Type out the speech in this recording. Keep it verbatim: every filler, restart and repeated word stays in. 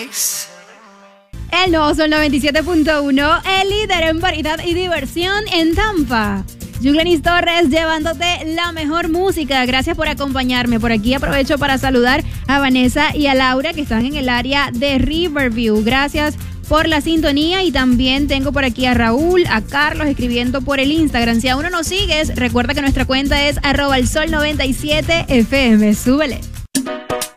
El nuevo Sol noventa y siete punto uno, el líder en variedad y diversión en Tampa. Yuglenis Torres llevándote la mejor música. Gracias por acompañarme. Por aquí aprovecho para saludar a Vanessa y a Laura que están en el área de Riverview. Gracias por la sintonía y también tengo por aquí a Raúl, a Carlos escribiendo por el Instagram. Si aún no nos sigues, recuerda que nuestra cuenta es arroba el sol noventa y siete F M. Súbele.